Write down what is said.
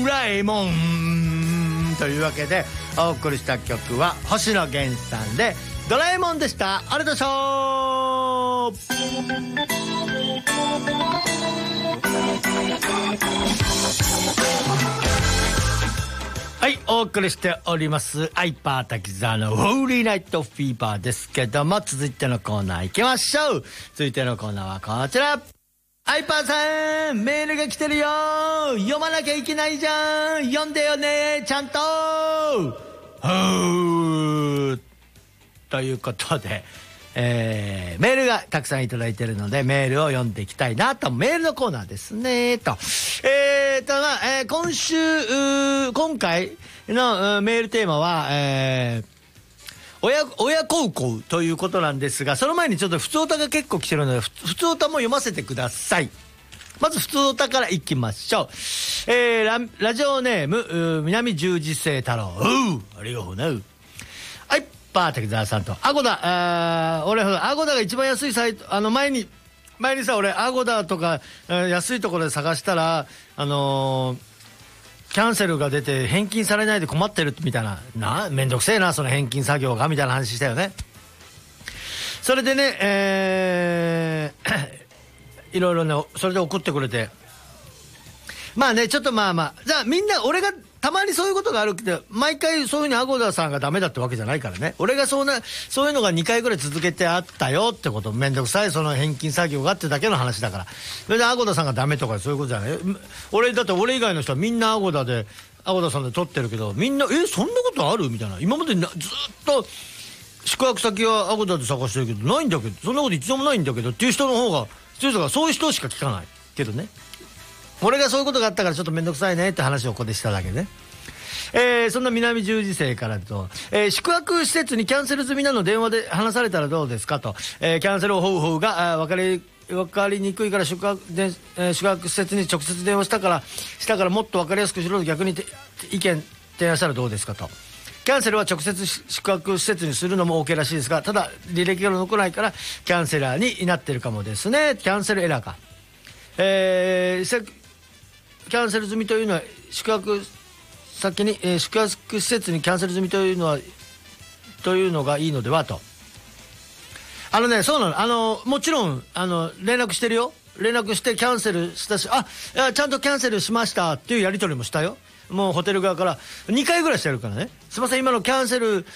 ラえもんというわけでお送りした曲は星野源さんでドラえもんでした。ありがとうございました。はい、お送りしておりますアイパー滝沢のホーリーナイトフィーバーですけども、続いてのコーナー行きましょう。続いてのコーナーはこちら。アイパーさん、メールが来てるよ。読まなきゃいけないじゃん。読んでよね、ちゃんと。ということで、メールがたくさんいただいているのでメールを読んでいきたいなと。メールのコーナーですねと。今回のメールテーマは、親孝行ということなんですが、その前にちょっと普通歌が結構来てるので普通歌も読ませてください。まず普通歌からいきましょう。ラジオネーム南十字星太郎。ありがとうね。はい、パー滝沢さんとアゴダ。俺アゴダが一番安いサイト、前にさ、俺アゴダとか安いところで探したらキャンセルが出て返金されないで困ってるみたいな、めんどくせえなその返金作業がみたいな話したよね。それでね、いろいろね、それで怒ってくれて、まあね、ちょっとまあじゃあみんな、俺がたまにそういうことがあるけど毎回そういうふうにアゴダさんがダメだってわけじゃないからね。俺がそういうのが2回ぐらい続けてあったよってこと、めんどくさいその返金作業がってだけの話だから。それでアゴダさんがダメとかそういうことじゃない。俺だって俺以外の人はみんなアゴダさんで撮ってるけど、みんなそんなことあるみたいな。今までずっと宿泊先はアゴダで探してるけどないんだけど、そんなこと一度もないんだけどっていう人の方がそういう人しか聞かないけどね。俺がそういうことがあったからちょっとめんどくさいねって話をここでしただけね。そんな南十字星からと、宿泊施設にキャンセル済みなの電話で話されたらどうですかと。キャンセル方法が分かりにくいから宿泊施設に直接電話したからもっと分かりやすくしろと逆に意見提案したらどうですかと。キャンセルは直接宿泊施設にするのも OK らしいですが、ただ履歴が残らないからキャンセラーになってるかもですね。キャンセルエラーか。キャンセル済みというのは宿泊施設にキャンセル済みというのがいいのではと。そうなの。もちろん連絡してるよ。連絡してキャンセルしたし、ちゃんとキャンセルしましたっていうやり取りもしたよ。もうホテル側から2回ぐらいしてるからね。すいません、今のキャンセル